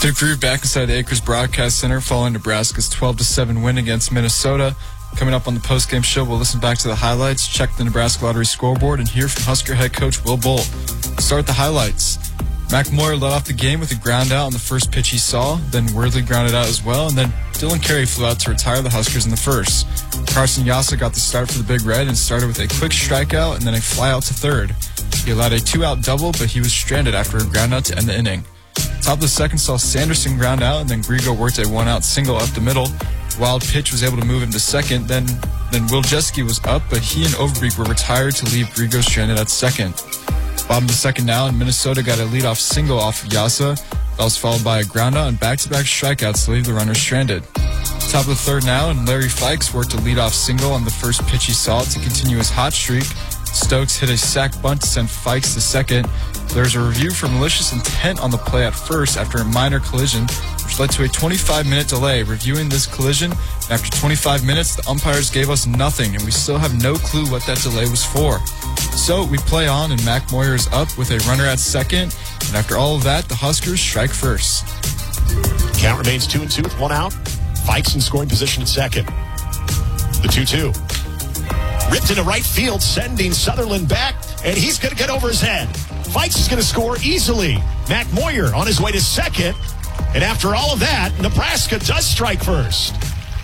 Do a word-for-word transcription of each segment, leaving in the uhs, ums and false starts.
Dick Reed back inside the Acres Broadcast Center following Nebraska's twelve to seven win against Minnesota. Coming up on the postgame show, we'll listen back to the highlights, check the Nebraska Lottery scoreboard, and hear from Husker head coach Will Bolt. Start the highlights. Mac Moyer led off the game with a ground out on the first pitch he saw, then Worthy grounded out as well, and then Dylan Carey flew out to retire the Huskers in the first. Carson Yassa got the start for the Big Red and started with a quick strikeout and then a fly out to third. He allowed a two-out double, but he was stranded after a ground out to end the inning. Top of the second saw Sanderson ground out, and then Grigo worked a one-out single up the middle. Wild pitch was able to move him to second. Then then Will Jeske was up, but he and Overbeek were retired to leave Grigo stranded at second. Bottom of the second now, and Minnesota got a leadoff single off of Yassa. That was followed by a ground out and back-to-back strikeouts to leave the runner stranded. Top of the third now, and Larry Fikes worked a leadoff single on the first pitch he saw to continue his hot streak. Stokes hit a sac bunt to send Fikes to second. There's a review for malicious intent on the play at first after a minor collision, which led to a twenty-five minute delay reviewing this collision. And after twenty-five minutes, the umpires gave us nothing, and we still have no clue what that delay was for. So we play on, and Mac Moyer is up with a runner at second. And after all of that, the Huskers strike first. Count remains two and two with one out. Fikes in scoring position at second. The two two. Ripped into right field, sending Sutherland back, and he's going to get over his head. Fikes is going to score easily. Mac Moyer on his way to second. And after all of that, Nebraska does strike first.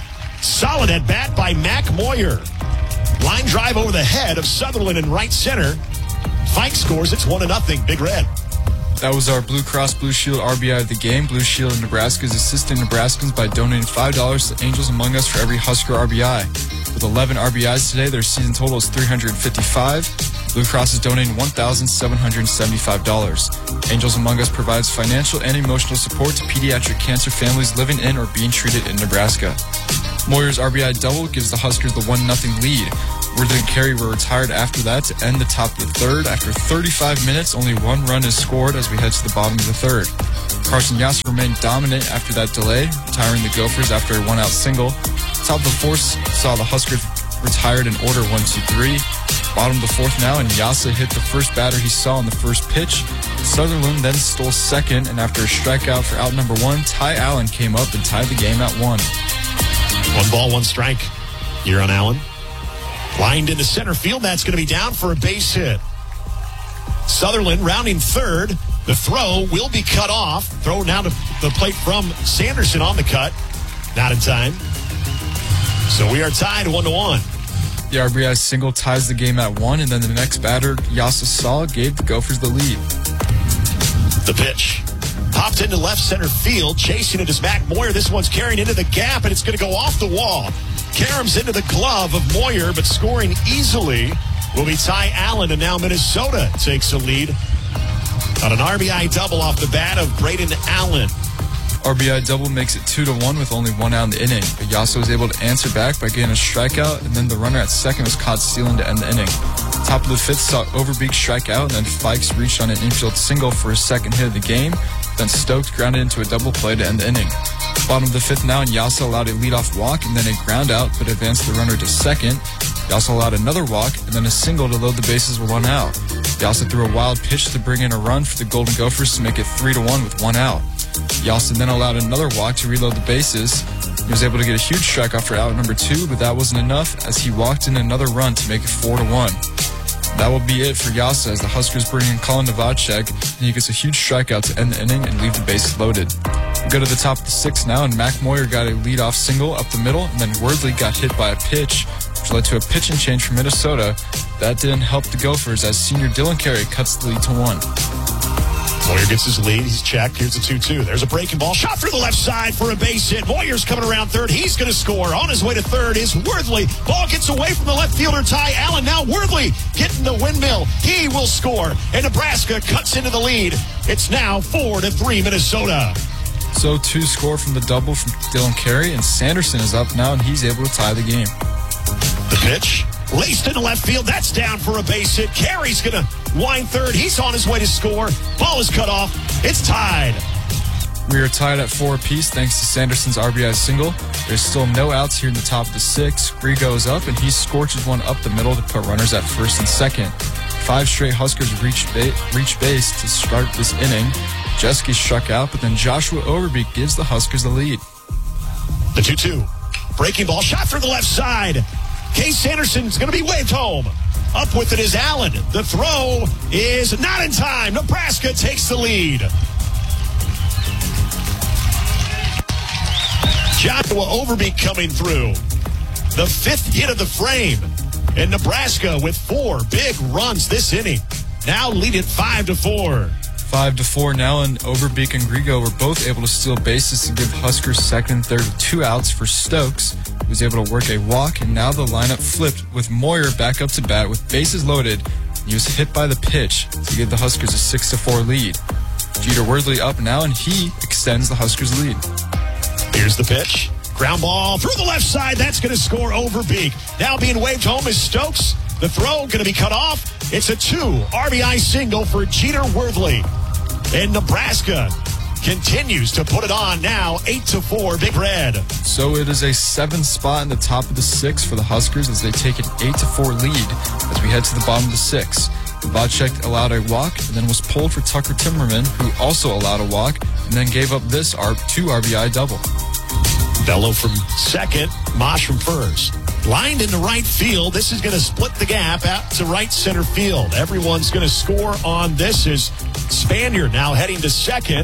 Solid at bat by Mac Moyer. Line drive over the head of Sutherland in right center. Fikes scores. It's one to nothing. Big Red. That was our Blue Cross Blue Shield R B I of the game. Blue Shield of Nebraska is assisting Nebraskans by donating five dollars to Angels Among Us for every Husker R B I. With eleven R B Is today, their season total is three hundred fifty-five. Blue Cross is donating one thousand seven hundred seventy-five dollars. Angels Among Us provides financial and emotional support to pediatric cancer families living in or being treated in Nebraska. Moyer's R B I double gives the Huskers the one nothing lead. Worthy and Carey were retired after that to end the top of the third. After thirty-five minutes, only one run is scored as we head to the bottom of the third. Carson Yassa remained dominant after that delay, retiring the Gophers after a one-out single. Top of the fourth saw the Huskers retired in order one two three. Bottom of the fourth now, and Yassa hit the first batter he saw on the first pitch. Sutherland then stole second, and after a strikeout for out number one, Ty Allen came up and tied the game at one. One ball, one strike here on Allen. Lined into center field. That's going to be down for a base hit. Sutherland rounding third. The throw will be cut off. Throw now to the plate from Sanderson on the cut. Not in time. So we are tied one to one. The R B I single ties the game at one, and then the next batter, Yassa saw, gave the Gophers the lead. The pitch. Popped into left center field. Chasing it is Mac Moyer. This one's carrying into the gap, and it's going to go off the wall. Karams into the glove of Moyer, but scoring easily will be Ty Allen, and now Minnesota takes a lead on an R B I double off the bat of Braden Allen. R B I double makes it two to one with only one out in the inning, but Yassa was able to answer back by getting a strikeout, and then the runner at second was caught stealing to end the inning. Top of the fifth saw Overbeek strike out, and then Fikes reached on an infield single for his second hit of the game. Then Stokes grounded into a double play to end the inning. Bottom of the fifth now, and Yassa allowed a leadoff walk and then a ground out, but advanced the runner to second. Yassa allowed another walk and then a single to load the bases with one out. Yassa threw a wild pitch to bring in a run for the Golden Gophers to make it three to one with one out. Yassa then allowed another walk to reload the bases. He was able to get a huge strikeout for out number two, but that wasn't enough as he walked in another run to make it four to one. That will be it for Yassa as the Huskers bring in Colin Novacek, and he gets a huge strikeout to end the inning and leave the bases loaded. We go to the top of the sixth now, and Mac Moyer got a leadoff single up the middle, and then Worthy got hit by a pitch, which led to a pitching change for Minnesota. That didn't help the Gophers as senior Dylan Carey cuts the lead to one. Moyer gets his lead. He's checked. Here's a two two. There's a breaking ball. Shot through the left side for a base hit. Moyer's coming around third. He's going to score. On his way to third is Worthy. Ball gets away from the left fielder, Ty Allen. Now Worthy getting the windmill. He will score. And Nebraska cuts into the lead. It's now four to three Minnesota. So two score from the double from Dylan Carey, and Sanderson is up now, and he's able to tie the game. The pitch. Laced into left field. That's down for a base hit. Carey's going to wind third. He's on his way to score. Ball is cut off. It's tied. We are tied at four apiece thanks to Sanderson's R B I single. There's still no outs here in the top of the sixth. Grigo is up, and he scorches one up the middle to put runners at first and second. Five straight Huskers reach, ba- reach base to start this inning. Jeske struck out, but then Joshua Overbeek gives the Huskers the lead. The two two. Breaking ball, shot through the left side. Case Sanderson's going to be waved home. Up with it is Allen. The throw is not in time. Nebraska takes the lead. Joshua Overbeek coming through. The fifth hit of the frame. And Nebraska with four big runs this inning. Now lead it five to four. Five to four now, and Overbeek and Grigo were both able to steal bases to give Huskers second and third with two outs. For Stokes, who was able to work a walk, and now the lineup flipped with Moyer back up to bat with bases loaded. He was hit by the pitch to give the Huskers a six to four lead. Jeter Worthley up now, and he extends the Huskers lead. Here's the pitch. Ground ball through the left side. That's going to score Overbeek. Now being waved home is Stokes. The throw going to be cut off. It's a two R B I single for Jeter Worthley. And Nebraska continues to put it on now, eight to four, Big Red. So it is a seven spot in the top of the six for the Huskers as they take an eight to four lead as we head to the bottom of the six. Novacek allowed a walk and then was pulled for Tucker Timmerman, who also allowed a walk and then gave up this two R B I double. Bello from second, Mosh from first. Lined into right field. This is going to split the gap out to right center field. Everyone's going to score on this as Spanier now heading to second.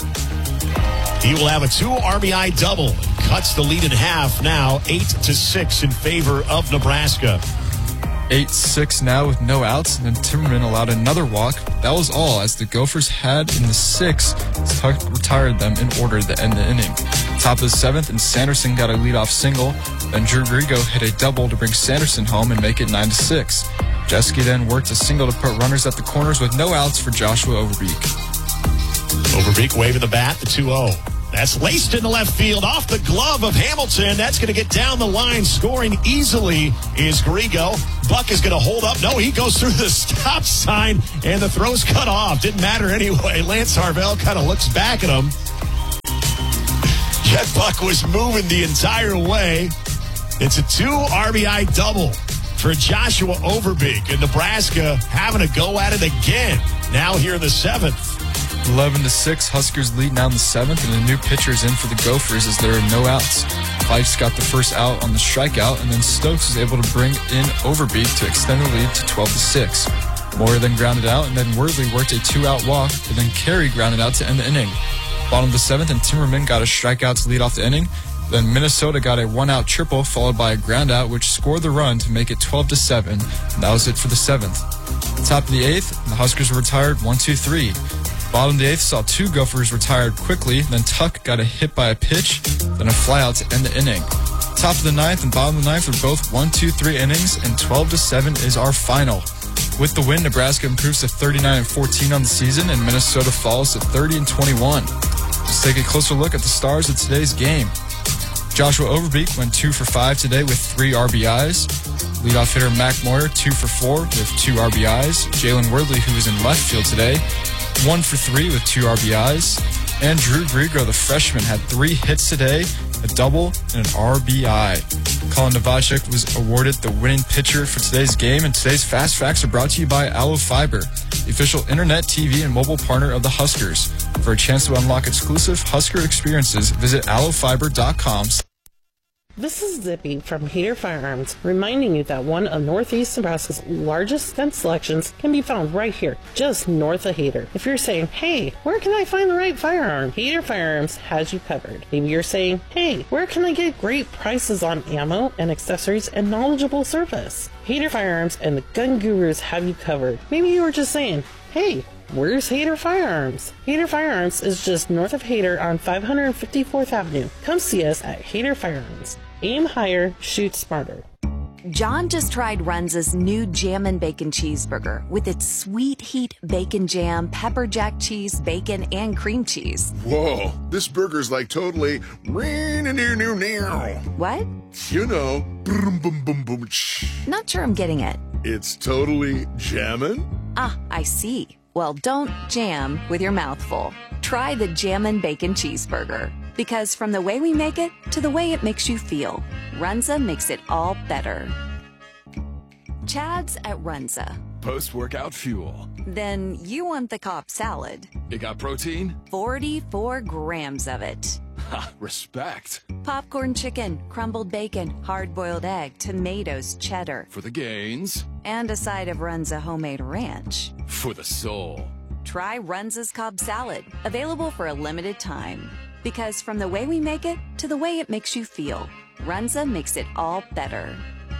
He will have a two R B I double and cuts the lead in half now, eight to six in favor of Nebraska. eight six now with no outs, and then Timmerman allowed another walk. That was all, as the Gophers had in the sixth. Tuck retired them in order to end the inning. Top of the seventh, and Sanderson got a leadoff single. Then Drew Grigo hit a double to bring Sanderson home and make it nine to six. Jeske then worked a single to put runners at the corners with no outs for Joshua Overbeek. Overbeek waving the bat, the two oh. That's laced into left field off the glove of Hamilton. That's going to get down the line. Scoring easily is Grigo. Buck is going to hold up. No, he goes through the stop sign, and the throw's cut off. Didn't matter anyway. Lance Harvell kind of looks back at him. Jet Buck was moving the entire way. It's a two R B I double for Joshua Overbeek. And Nebraska having a go at it again now here in the seventh. eleven to six, Huskers lead now in the seventh, and a new pitcher is in for the Gophers as there are no outs. Fifes got the first out on the strikeout, and then Stokes was able to bring in Overbeek to extend the lead to twelve to six. Moyer then grounded out, and then Worthley worked a two-out walk, and then Carey grounded out to end the inning. Bottom of the seventh, and Timmerman got a strikeout to lead off the inning. Then Minnesota got a one-out triple followed by a groundout, which scored the run to make it twelve to seven, and that was it for the seventh. Top of the eighth, the Huskers were retired one two three. Bottom of the eighth saw two Gophers retired quickly. Then Tuck got a hit by a pitch, then a flyout to end the inning. Top of the ninth and bottom of the ninth were both one two three innings, and twelve to seven is our final. With the win, Nebraska improves to thirty-nine and fourteen on the season, and Minnesota falls to thirty and twenty-one. Let's take a closer look at the stars of today's game. Joshua Overbeek went two for five today with three R B Is. Leadoff hitter Mac Moyer, two for four with two R B Is. Jalen Worthley, who was in left field today, one for three with two R B Is. And Drew Grigo, the freshman, had three hits today, a double, and an R B I. Colin Novacek was awarded the winning pitcher for today's game, and today's Fast Facts are brought to you by Allo Fiber, the official internet, T V, and mobile partner of the Huskers. For a chance to unlock exclusive Husker experiences, visit allo fiber dot com. This is Zippy from Hader Firearms, reminding you that one of Northeast Nebraska's largest gun selections can be found right here, just north of Hader. If you're saying, hey, where can I find the right firearm? Hader Firearms has you covered. Maybe you're saying, hey, where can I get great prices on ammo and accessories and knowledgeable service? Hader Firearms and the Gun Gurus have you covered. Maybe you were just saying, hey, where's Hader Firearms? Hader Firearms is just north of Hader on five hundred fifty-fourth Avenue. Come see us at Hader Firearms. Aim higher, shoot smarter. John just tried Runza's new Jammin' Bacon Cheeseburger with its sweet heat bacon jam, pepper jack cheese, bacon, and cream cheese. Whoa, this burger's like totally... What? You know, boom, boom, boom, boom. Not sure I'm getting it. It's totally jammin'? Ah, I see. Well, don't jam with your mouth full. Try the Jammin' Bacon Cheeseburger. Because from the way we make it to the way it makes you feel, Runza makes it all better. Chad's at Runza. post-workout fuel. Then you want the Cobb salad. It got protein? forty-four grams of it. Ha, respect. Popcorn chicken, crumbled bacon, hard-boiled egg, tomatoes, cheddar. For the gains. And a side of Runza homemade ranch. For the soul. Try Runza's Cobb salad, available for a limited time. Because from the way we make it to the way it makes you feel, Runza makes it all better.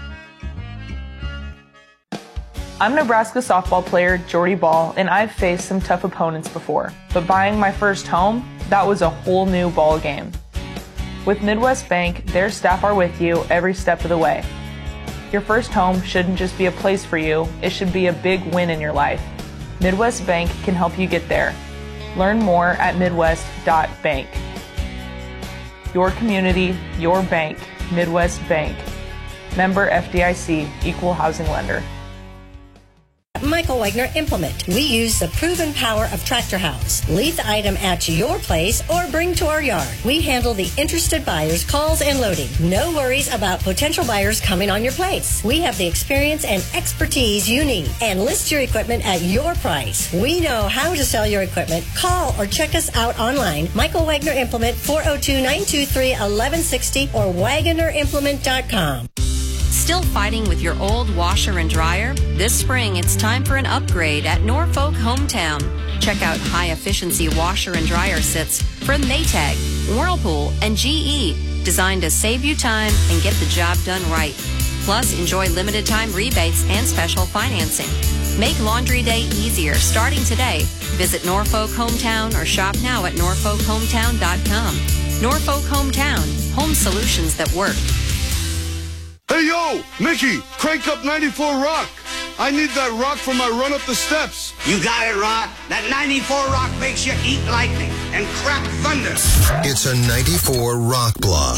I'm Nebraska softball player Jordy Ball, and I've faced some tough opponents before. But buying my first home, that was a whole new ball game. With Midwest Bank, their staff are with you every step of the way. Your first home shouldn't just be a place for you, it should be a big win in your life. Midwest Bank can help you get there. Learn more at midwest dot bank. Your community, your bank, Midwest Bank. Member F D I C, Equal Housing Lender. Michael Wagner Implement. We use the proven power of Tractor House. Leave the item at your place or bring to our yard. We handle the interested buyers' calls and loading. No worries about potential buyers coming on your place. We have the experience and expertise you need and list your equipment at your price. We know how to sell your equipment. Call or check us out online. Michael Wagner Implement, four oh two, nine two three, one one six oh or wagoner implement dot com. Still fighting with your old washer and dryer? This spring, it's time for an upgrade at Norfolk Hometown. Check out high-efficiency washer and dryer sets from Maytag, Whirlpool, and G E, designed to save you time and get the job done right. Plus, enjoy limited-time rebates and special financing. Make laundry day easier starting today. Visit Norfolk Hometown or shop now at norfolk hometown dot com. Norfolk Hometown, home solutions that work. Hey, yo, Mickey, crank up ninety-four Rock. I need that rock for my run up the steps. You got it, Rod. That ninety-four Rock makes you eat lightning and crap thunder. It's a ninety-four Rock Block.